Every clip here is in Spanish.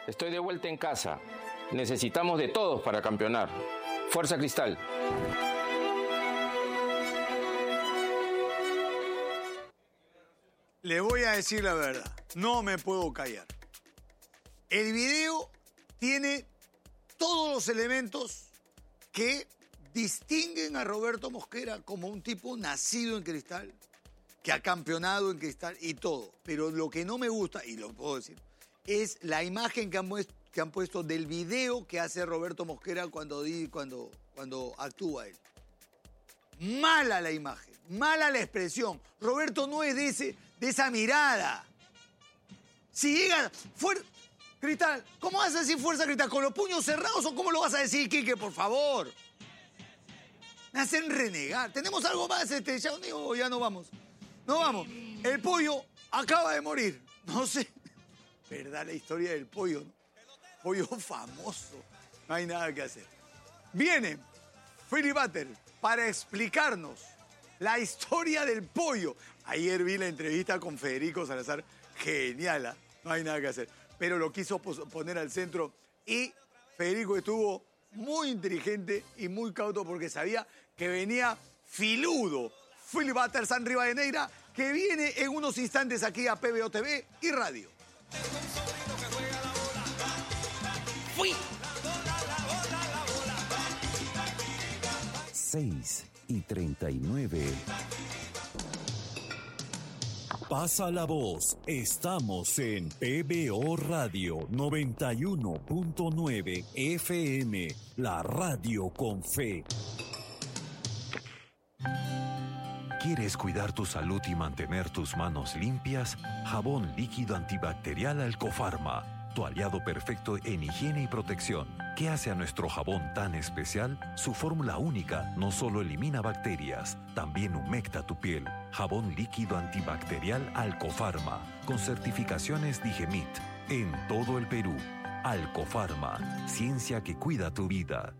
Estoy de vuelta en casa. Necesitamos de todos para campeonar. Fuerza Cristal. Le voy a decir la verdad, no me puedo callar. El video tiene todos los elementos que distinguen a Roberto Mosquera como un tipo nacido en Cristal, que ha campeonado en Cristal y todo. Pero lo que no me gusta, y lo puedo decir, es la imagen que han puesto del video que hace Roberto Mosquera cuando actúa él. Mala la imagen, mala la expresión. Roberto no es de esa mirada. Si llega Cristal, ¿cómo vas a decir Fuerza Cristal? ¿Con los puños cerrados o cómo lo vas a decir, Quique, por favor? Me hacen renegar. ¿Tenemos algo más, o ya no vamos? No vamos. El pollo acaba de morir. No sé. ¿Verdad la historia del pollo, no? Pollo famoso. No hay nada que hacer. Viene Philly Butter para explicarnos la historia del pollo. Ayer vi la entrevista con Federico Salazar. Genial, ¿eh? No hay nada que hacer. Pero lo quiso poner al centro y Federico estuvo muy inteligente y muy cauto porque sabía que venía filudo. Philly Butter San Rivadeneira, que viene en unos instantes aquí a PBO TV y Radio. ¡Fui! 6:39. Pasa la voz. Estamos en PBO Radio 91.9 FM, la radio con fe. ¿Quieres cuidar tu salud y mantener tus manos limpias? Jabón líquido antibacterial Alcofarma, tu aliado perfecto en higiene y protección. ¿Qué hace a nuestro jabón tan especial? Su fórmula única no solo elimina bacterias, también humecta tu piel. Jabón líquido antibacterial Alcofarma, con certificaciones Digemit, en todo el Perú. Alcofarma, ciencia que cuida tu vida.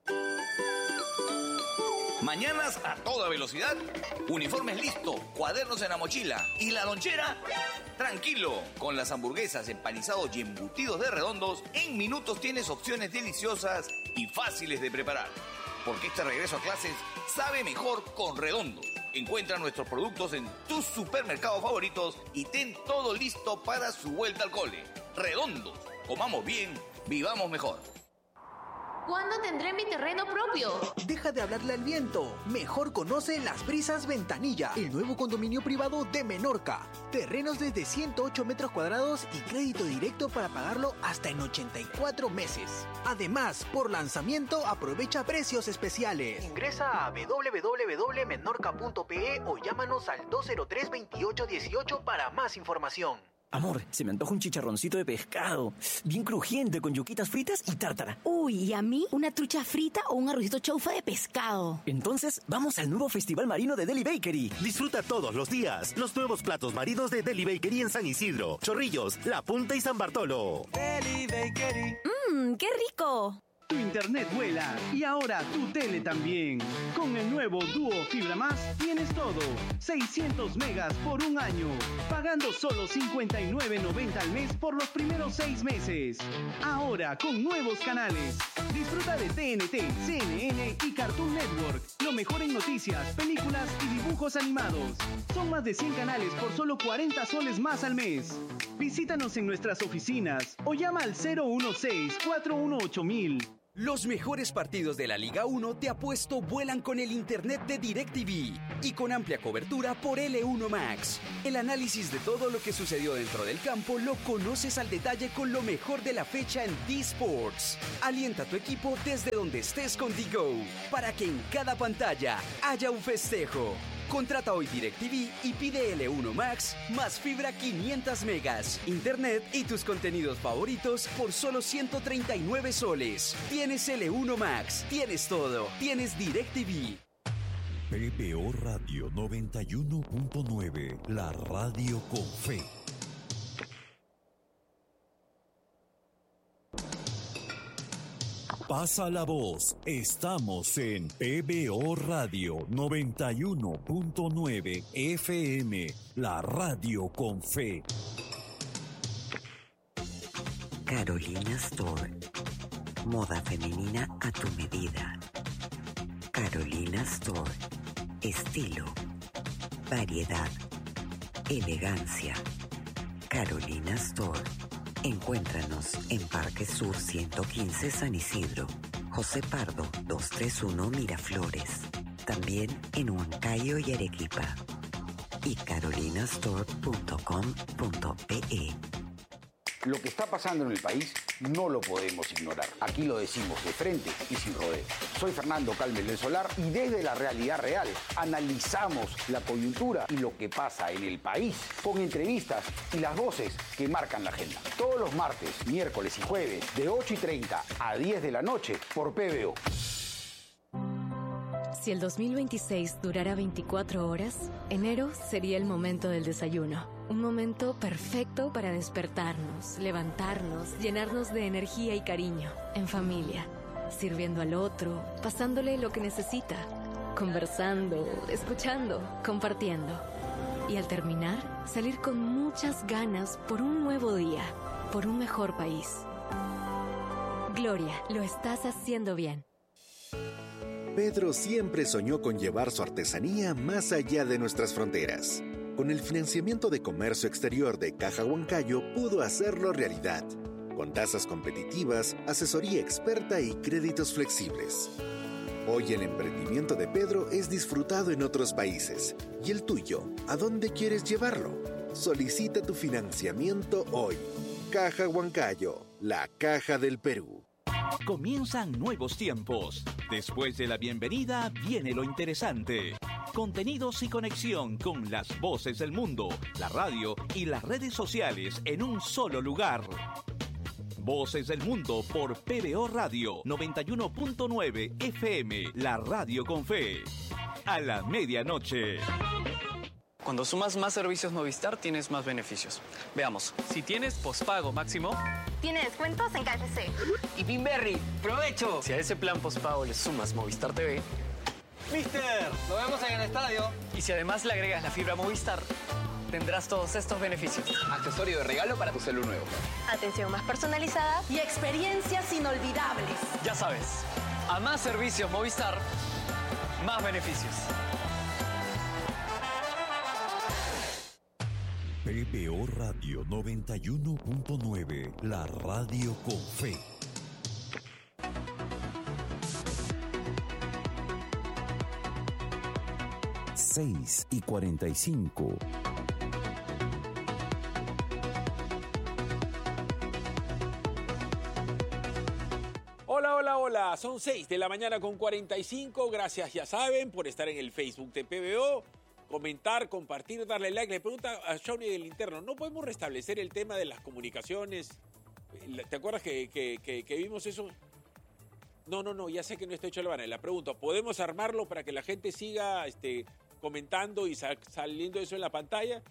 Mañanas a toda velocidad, uniformes listo, cuadernos en la mochila y la lonchera. Tranquilo, con las hamburguesas, empanizados y embutidos de Redondos, en minutos tienes opciones deliciosas y fáciles de preparar. Porque este regreso a clases sabe mejor con Redondos. Encuentra nuestros productos en tus supermercados favoritos y ten todo listo para su vuelta al cole. Redondos, comamos bien, vivamos mejor. ¿Cuándo tendré mi terreno propio? Deja de hablarle al viento. Mejor conoce Las Brisas Ventanilla, el nuevo condominio privado de Menorca. Terrenos desde 108 metros cuadrados y crédito directo para pagarlo hasta en 84 meses. Además, por lanzamiento aprovecha precios especiales. Ingresa a www.menorca.pe o llámanos al 203-2818 para más información. Amor, se me antoja un chicharroncito de pescado, bien crujiente, con yuquitas fritas y tártara. Uy, ¿y a mí? ¿Una trucha frita o un arrocito chaufa de pescado? Entonces, vamos al nuevo Festival Marino de Deli Bakery. Disfruta todos los días los nuevos platos marinos de Deli Bakery en San Isidro, Chorrillos, La Punta y San Bartolo. Deli Bakery. ¡Qué rico! Tu internet vuela y ahora tu tele también. Con el nuevo Duo Fibra Más tienes todo. 600 megas por un año. Pagando solo $59.90 al mes por los primeros 6 meses. Ahora con nuevos canales. Disfruta de TNT, CNN y Cartoon Network. Lo mejor en noticias, películas y dibujos animados. Son más de 100 canales por solo 40 soles más al mes. Visítanos en nuestras oficinas o llama al 016-418-1000. Los mejores partidos de la Liga 1 te apuesto vuelan con el internet de DirecTV y con amplia cobertura por L1 Max. El análisis de todo lo que sucedió dentro del campo lo conoces al detalle con lo mejor de la fecha en D-Sports. Alienta a tu equipo desde donde estés con D-Go para que en cada pantalla haya un festejo. Contrata hoy DirecTV y pide L1 Max más fibra 500 megas, internet y tus contenidos favoritos por solo 139 soles. Tienes L1 Max, tienes todo, tienes DirecTV. PBO Radio 91.9, la radio con fe. Pasa la voz. Estamos en PBO Radio 91.9 FM, la radio con fe. Carolina Store. Moda femenina a tu medida. Carolina Store. Estilo, variedad, elegancia. Carolina Store. Encuéntranos en Parque Sur 115 San Isidro, José Pardo 231 Miraflores. También en Huancayo y Arequipa. Y carolinastore.com.pe. Lo que está pasando en el país no lo podemos ignorar. Aquí lo decimos de frente y sin rodeo. Soy Fernando Calmes del Solar y desde la realidad real analizamos la coyuntura y lo que pasa en el país con entrevistas y las voces que marcan la agenda. Todos los martes, miércoles y jueves de 8:30 a 10 de la noche por PBO. Si el 2026 durara 24 horas, enero sería el momento del desayuno. Un momento perfecto para despertarnos, levantarnos, llenarnos de energía y cariño, en familia, sirviendo al otro, pasándole lo que necesita, conversando, escuchando, compartiendo. Y al terminar, salir con muchas ganas por un nuevo día, por un mejor país. Gloria, lo estás haciendo bien. Pedro siempre soñó con llevar su artesanía más allá de nuestras fronteras. Con el financiamiento de comercio exterior de Caja Huancayo pudo hacerlo realidad, con tasas competitivas, asesoría experta y créditos flexibles. Hoy el emprendimiento de Pedro es disfrutado en otros países. ¿Y el tuyo? ¿A dónde quieres llevarlo? Solicita tu financiamiento hoy. Caja Huancayo, la caja del Perú. Comienzan nuevos tiempos. Después de la bienvenida viene lo interesante. Contenidos y conexión con las voces del mundo, la radio y las redes sociales en un solo lugar. Voces del Mundo por PBO Radio 91.9 FM, la radio con fe. A la medianoche. Cuando sumas más servicios Movistar, tienes más beneficios. Veamos, si tienes pospago máximo... Tiene descuentos en KFC. Y Pinberry, ¡provecho! Si a ese plan pospago le sumas Movistar TV... ¡Mister! ¡Lo vemos en el estadio! Y si además le agregas la fibra Movistar, tendrás todos estos beneficios. Accesorio de regalo para tu celu nuevo. Atención más personalizada y experiencias inolvidables. Ya sabes, a más servicios Movistar, más beneficios. PBO Radio 91.9, la radio con fe. Seis y 45. Hola, hola, hola. Son 6 de la mañana con 45. Gracias, ya saben, por estar en el Facebook de PBO. Comentar, compartir, darle like. Le pregunta a Johnny del Interno, ¿no podemos restablecer el tema de las comunicaciones? ¿Te acuerdas que vimos eso? No, ya sé que no está hecho la vana. La pregunta, ¿podemos armarlo para que la gente siga comentando y saliendo eso en la pantalla?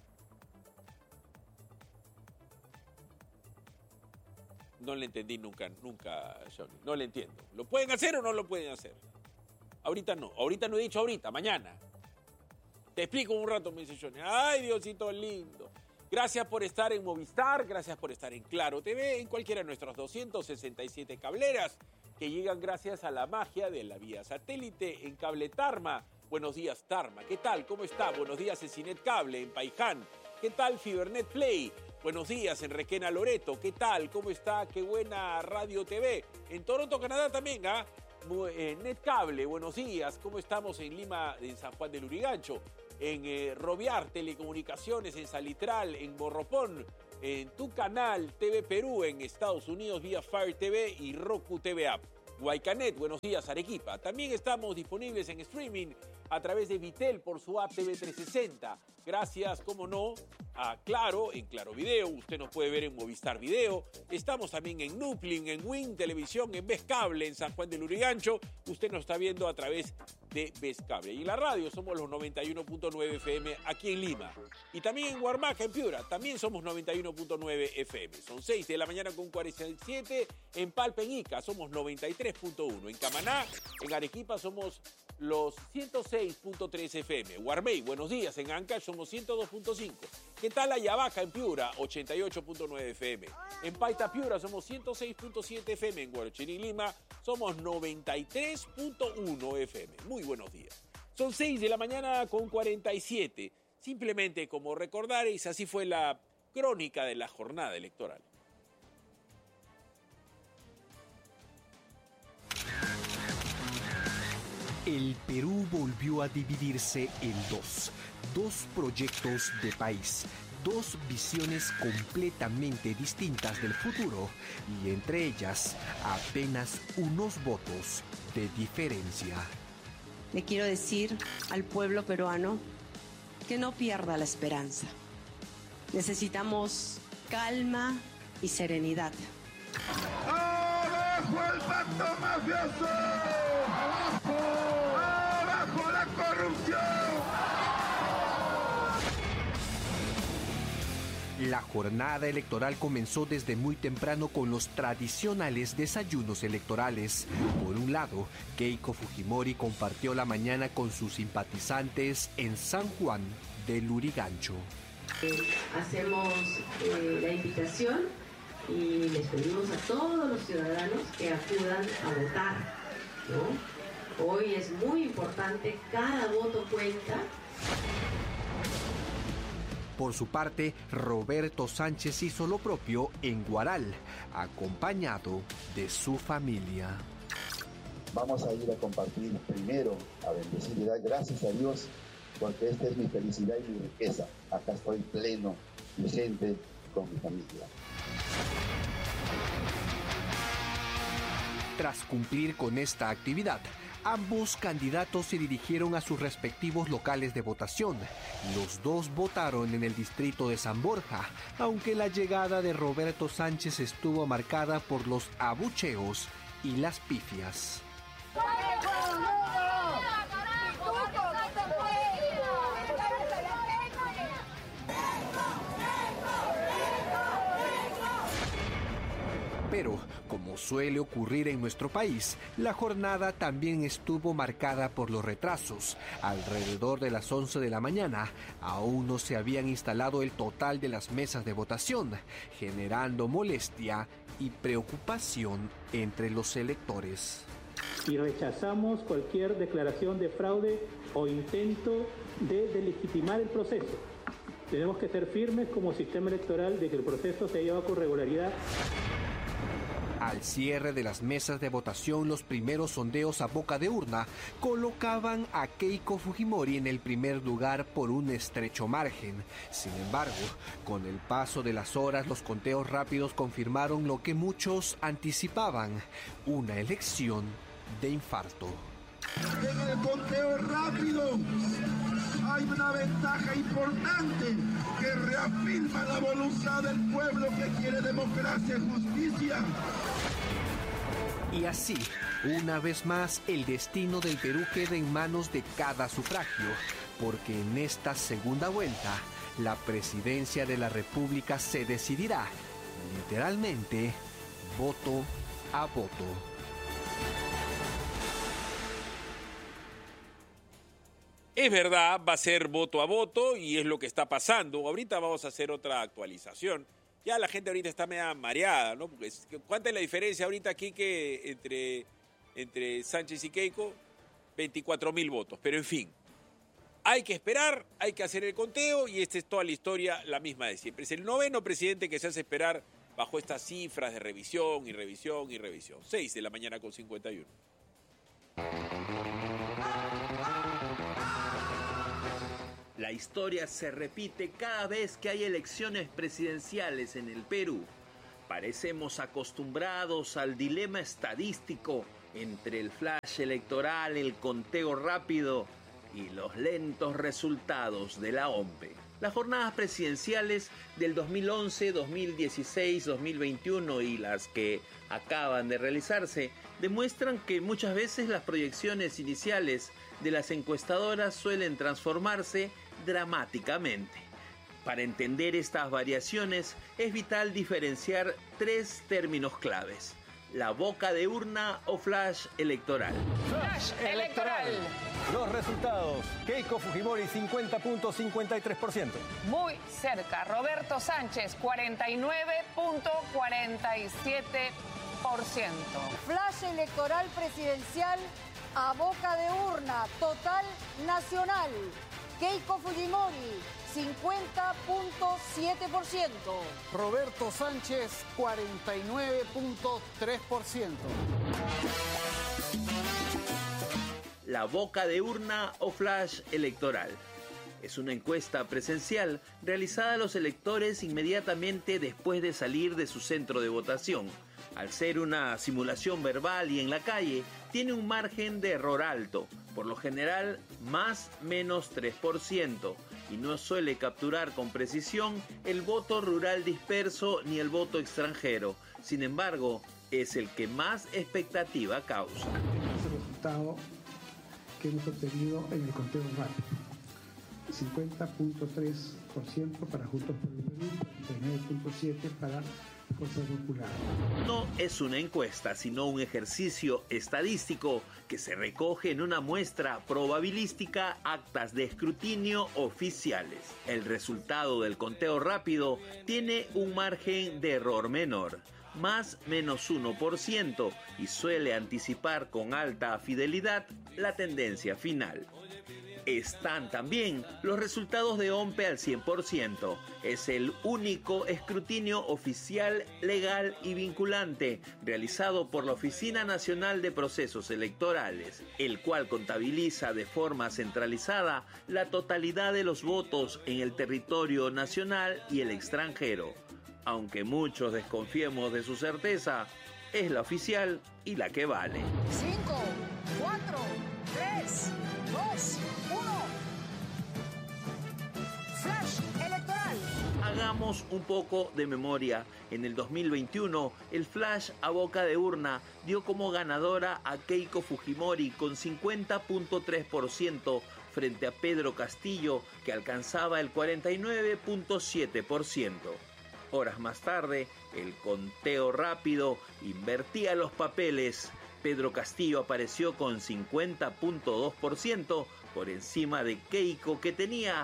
No le entendí nunca, Johnny. No le entiendo. ¿Lo pueden hacer o no lo pueden hacer? Ahorita no he dicho ahorita, mañana. Te explico un rato, me dice Johnny. Ay, Diosito lindo. Gracias por estar en Movistar, gracias por estar en Claro TV, en cualquiera de nuestras 267 cableras que llegan gracias a la magia de la vía satélite en Cable Tarma. Buenos días, Tarma. ¿Qué tal? ¿Cómo está? Buenos días en Cinet Cable, en Paiján. ¿Qué tal, Fibernet Play? Buenos días en Requena Loreto. ¿Qué tal? ¿Cómo está? Qué buena Radio TV. En Toronto, Canadá también, ¿ah? Netcable, buenos días. ¿Cómo estamos en Lima, en San Juan del Lurigancho? En Robiar, Telecomunicaciones, en Salitral, en Borropón, en tu canal TV Perú, en Estados Unidos, vía Fire TV y Roku TV App. Guaycanet, buenos días, Arequipa. También estamos disponibles en streaming a través de Vitel por su app TV 360. Gracias, como no, a Claro, en Claro Video. Usted nos puede ver en Movistar Video. Estamos también en Nuplin, en Win Televisión, en Ves Cable, en San Juan del Lurigancho. Usted nos está viendo a través de Ves Cable. Y en la radio somos los 91.9 FM aquí en Lima. Y también en Huarmaca, en Piura, también somos 91.9 FM. Son 6 de la mañana con 47. En Palpa, en Ica, somos 93.1. En Camaná, en Arequipa, somos los 106.3 FM. Guarmey, buenos días. En Ancash somos 102.5. Quetala y Abaca en Piura, 88.9 FM. En Paita, Piura, somos 106.7 FM. En Huarochirí, Lima, somos 93.1 FM. Muy buenos días. Son 6 de la mañana con 47. Simplemente como recordar, así fue la crónica de la jornada electoral. El Perú volvió a dividirse en dos proyectos de país, dos visiones completamente distintas del futuro y entre ellas apenas unos votos de diferencia. Le quiero decir al pueblo peruano que no pierda la esperanza. Necesitamos calma y serenidad. ¡Abajo el pacto mafioso! ¡Abajo! ¡Abajo la corrupción! La jornada electoral comenzó desde muy temprano con los tradicionales desayunos electorales. Por un lado, Keiko Fujimori compartió la mañana con sus simpatizantes en San Juan de Lurigancho. Hacemos la invitación y les pedimos a todos los ciudadanos que acudan a votar, ¿no? Hoy es muy importante, cada voto cuenta. Por su parte, Roberto Sánchez hizo lo propio en Guaral, acompañado de su familia. Vamos a ir a compartir primero, a bendecir y dar gracias a Dios, porque esta es mi felicidad y mi riqueza. Acá estoy pleno, vigente con mi familia. Tras cumplir con esta actividad, ambos candidatos se dirigieron a sus respectivos locales de votación. Los dos votaron en el distrito de San Borja, aunque la llegada de Roberto Sánchez estuvo marcada por los abucheos y las pifias. Pero, como suele ocurrir en nuestro país, la jornada también estuvo marcada por los retrasos. Alrededor de las 11 de la mañana, aún no se habían instalado el total de las mesas de votación, generando molestia y preocupación entre los electores. Y rechazamos cualquier declaración de fraude o intento de delegitimar el proceso. Tenemos que ser firmes como sistema electoral de que el proceso se lleva con regularidad. Al cierre de las mesas de votación, los primeros sondeos a boca de urna colocaban a Keiko Fujimori en el primer lugar por un estrecho margen. Sin embargo, con el paso de las horas, los conteos rápidos confirmaron lo que muchos anticipaban: una elección de infarto. En el conteo rápido hay una ventaja importante que reafirma la voluntad del pueblo que quiere democracia y justicia. Y así, una vez más, el destino del Perú queda en manos de cada sufragio, porque en esta segunda vuelta, la presidencia de la República se decidirá, literalmente, voto a voto. Es verdad, va a ser voto a voto y es lo que está pasando. Ahorita vamos a hacer otra actualización. Ya la gente ahorita está media mareada, ¿no? Porque ¿cuánta es la diferencia ahorita aquí entre Sánchez y Keiko? 24.000 votos. Pero en fin, hay que esperar, hay que hacer el conteo y esta es toda la historia, la misma de siempre. Es el noveno presidente que se hace esperar bajo estas cifras de revisión y revisión y revisión. 6 de la mañana con 51. La historia se repite cada vez que hay elecciones presidenciales en el Perú. Parecemos acostumbrados al dilema estadístico entre el flash electoral, el conteo rápido y los lentos resultados de la OMPE. Las jornadas presidenciales del 2011, 2016, 2021 y las que acaban de realizarse demuestran que muchas veces las proyecciones iniciales de las encuestadoras suelen transformarse dramáticamente. Para entender estas variaciones es vital diferenciar tres términos claves: la boca de urna o flash electoral. Flash electoral. Los resultados. Keiko Fujimori 50.53%. Muy cerca. Roberto Sánchez 49.47%. Flash electoral presidencial a boca de urna. Total nacional. Keiko Fujimori 50.7%. Roberto Sánchez 49.3%. La boca de urna o flash electoral. Es una encuesta presencial realizada a los electores inmediatamente después de salir de su centro de votación. Al ser una simulación verbal y en la calle, tiene un margen de error alto, por lo general más-menos 3%, y no suele capturar con precisión el voto rural disperso ni el voto extranjero. Sin embargo, es el que más expectativa causa. Este es el resultado que hemos obtenido en el conteo rápido. 50.3% para Juntos por el Perú, 39.7% para Fuerza Popular. No es una encuesta, sino un ejercicio estadístico que se recoge en una muestra probabilística, actas de escrutinio oficiales. El resultado del conteo rápido tiene un margen de error menor, más-menos 1%, y suele anticipar con alta fidelidad la tendencia final. Están también los resultados de OMPE al 100%. Es el único escrutinio oficial, legal y vinculante realizado por la Oficina Nacional de Procesos Electorales, el cual contabiliza de forma centralizada la totalidad de los votos en el territorio nacional y el extranjero. Aunque muchos desconfiemos de su certeza, es la oficial y la que vale. 5, 4, 3, 2, 1. Flash electoral. Hagamos un poco de memoria. En el 2021, el flash a boca de urna dio como ganadora a Keiko Fujimori con 50.3% frente a Pedro Castillo, que alcanzaba el 49.7%. Horas más tarde, el conteo rápido invertía los papeles. Pedro Castillo apareció con 50.2% por encima de Keiko, que tenía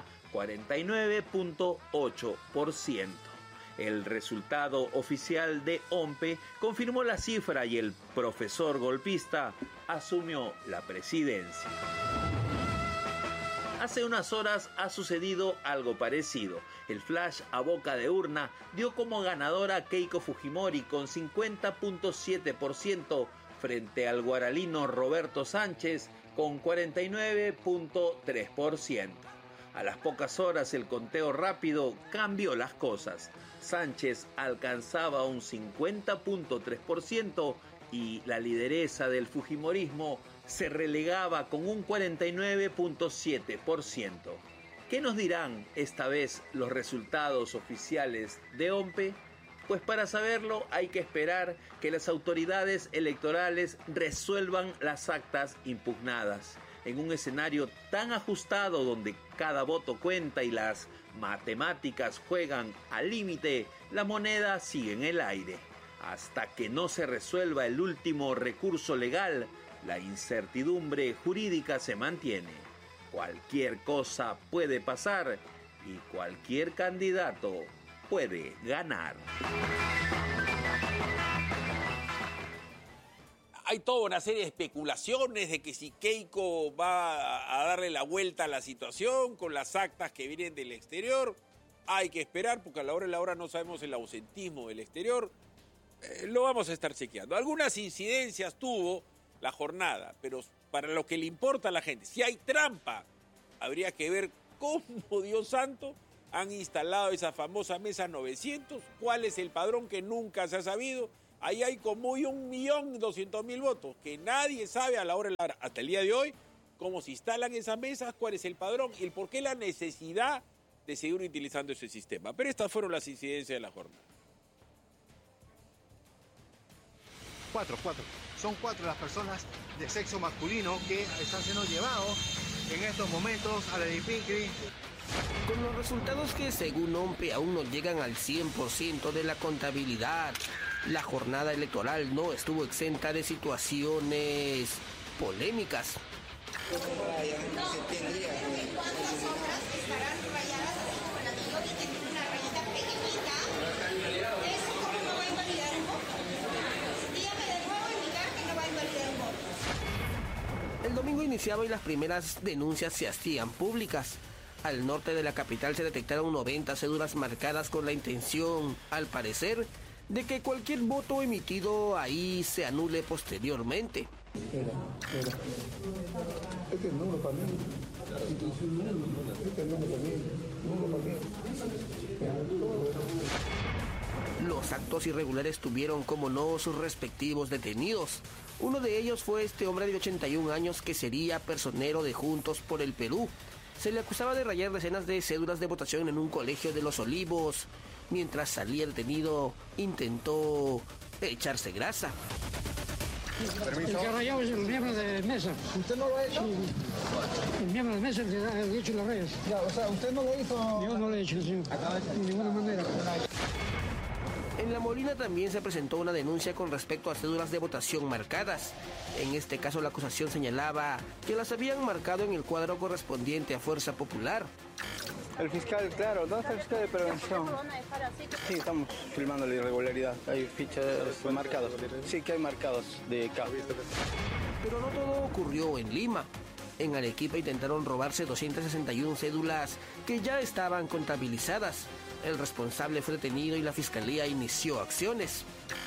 49.8%. El resultado oficial de OMPE confirmó la cifra y el profesor golpista asumió la presidencia. Hace unas horas ha sucedido algo parecido. El flash a boca de urna dio como ganadora a Keiko Fujimori con 50.7% frente al guaralino Roberto Sánchez con 49.3%. A las pocas horas el conteo rápido cambió las cosas. Sánchez alcanzaba un 50.3% y la lideresa del fujimorismo se relegaba con un 49.7%. ¿Qué nos dirán esta vez los resultados oficiales de OMPE? Pues para saberlo hay que esperar que las autoridades electorales resuelvan las actas impugnadas. En un escenario tan ajustado donde cada voto cuenta y las matemáticas juegan al límite, la moneda sigue en el aire. Hasta que no se resuelva el último recurso legal, la incertidumbre jurídica se mantiene. Cualquier cosa puede pasar y cualquier candidato puede ganar. Hay toda una serie de especulaciones de que si Keiko va a darle la vuelta a la situación con las actas que vienen del exterior. Hay que esperar porque a la hora de la hora no sabemos el ausentismo del exterior. Lo vamos a estar chequeando. Algunas incidencias tuvo la jornada, pero para lo que le importa a la gente, si hay trampa, habría que ver cómo, Dios santo, han instalado esa famosa mesa 900, cuál es el padrón que nunca se ha sabido. Ahí hay como 1.200.000 votos que nadie sabe a la hora de la hora, hasta el día de hoy, cómo se instalan esas mesas, cuál es el padrón y el por qué la necesidad de seguir utilizando ese sistema. Pero estas fueron las incidencias de la jornada. 4. Son 4 las personas de sexo masculino que están siendo llevados en estos momentos a la Dipincri. Con los resultados que según OMPE aún no llegan al 100% de la contabilidad, La jornada electoral no estuvo exenta de situaciones polémicas. El domingo iniciaba y las primeras denuncias se hacían públicas. Al norte de la capital se detectaron 90 cédulas marcadas con la intención, al parecer, de que cualquier voto emitido ahí se anule posteriormente. Este es nulo para mí. Este es nulo para mí. Los actos irregulares tuvieron, como no, sus respectivos detenidos. Uno de ellos fue este hombre de 81 años que sería personero de Juntos por el Perú. Se le acusaba de rayar decenas de cédulas de votación en un colegio de Los Olivos. Mientras salía detenido, intentó echarse grasa. ¿Permiso? El que ha rayado es el miembro de mesa. ¿Usted no lo ha hecho? Sí. El miembro de mesa es el que ha hecho las rayas. Ya, o sea, ¿usted no lo hizo? Yo no lo he hecho, señor. De ninguna manera. En La Molina también se presentó una denuncia con respecto a cédulas de votación marcadas. En este caso la acusación señalaba que las habían marcado en el cuadro correspondiente a Fuerza Popular. El fiscal, claro, ¿dónde está el fiscal de prevención? Sí, estamos filmando la irregularidad. Hay fichas marcados. Sí, que hay marcados de K. Pero no todo ocurrió en Lima. En Arequipa intentaron robarse 261 cédulas que ya estaban contabilizadas. El responsable fue detenido y la fiscalía inició acciones.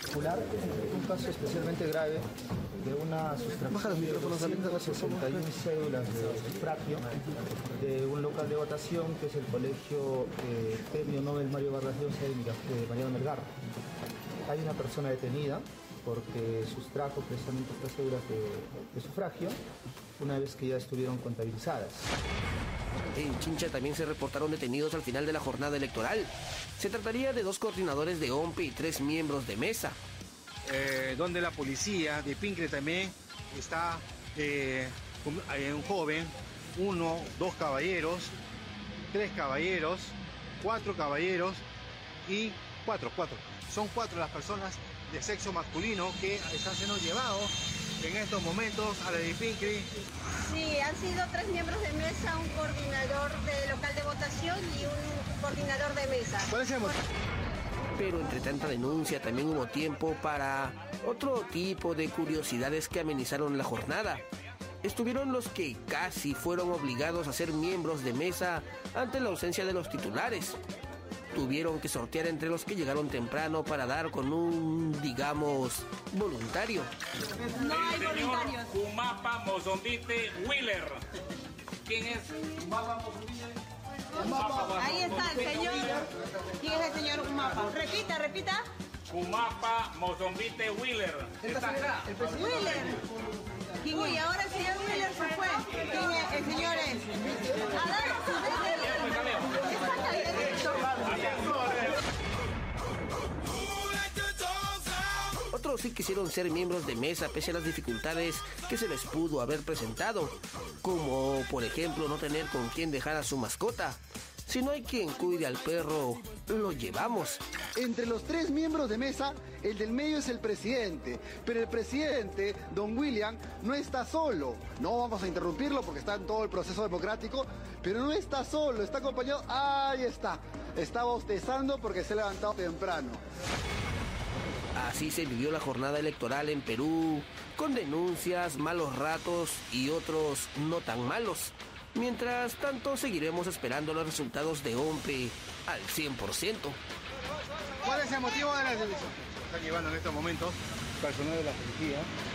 Un caso especialmente grave de una sustracción de 261 cédulas de sufragio de un local de votación que es el Colegio Premio Nobel Mario Vargas Llosa de Mariano Melgar. Hay una persona detenida porque sustrajo precisamente estas cédulas de sufragio una vez que ya estuvieron contabilizadas. En Chincha también se reportaron detenidos al final de la jornada electoral. Se trataría de 2 coordinadores de OMPE y 3 miembros de mesa. Donde la policía de Pincre también está un joven, 1, 2 caballeros, 3 caballeros, 4 caballeros y 4. Son 4 las personas de sexo masculino que están siendo llevados en estos momentos a la de Pincre. Sí, han sido 3 miembros de mesa, un coordinador de local de votación y un coordinador de mesa. ¿Cuál es el motivo? Pero entre tanta denuncia también hubo tiempo para otro tipo de curiosidades que amenizaron la jornada. Estuvieron los que casi fueron obligados a ser miembros de mesa ante la ausencia de los titulares. Tuvieron que sortear entre los que llegaron temprano para dar con un, digamos, voluntario. No hay voluntarios. Kumapa Mozombite Wheeler. ¿Quién es? Kumapa Mozombite. Ahí está el señor. ¿Quién es el señor Kumapa? Repita. Kumapa Mozombite Wheeler. Wheeler. Uy, ahora el señor Wheeler se fue. ¿Quién es? El señor es. Otros sí quisieron ser miembros de mesa pese a las dificultades que se les pudo haber presentado, como por ejemplo no tener con quién dejar a su mascota. Si no hay quien cuide al perro, lo llevamos. Entre los 3 miembros de mesa, el del medio es el presidente. Pero el presidente, don William, no está solo. No vamos a interrumpirlo porque está en todo el proceso democrático, pero no está solo, está acompañado. Ahí está. Está bostezando porque se ha levantado temprano. Así se vivió la jornada electoral en Perú, con denuncias, malos ratos y otros no tan malos. Mientras tanto, seguiremos esperando los resultados de OMPE al 100%. ¿Cuál es el motivo de la decisión? Se están llevando en estos momentos personal de la policía.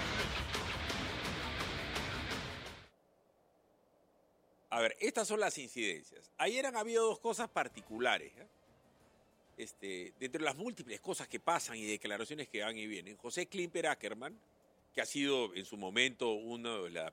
A ver, estas son las incidencias. Ayer han habido 2 cosas particulares. Dentro de las múltiples cosas que pasan y declaraciones que van y vienen. José Klimper Ackerman, que ha sido en su momento una de las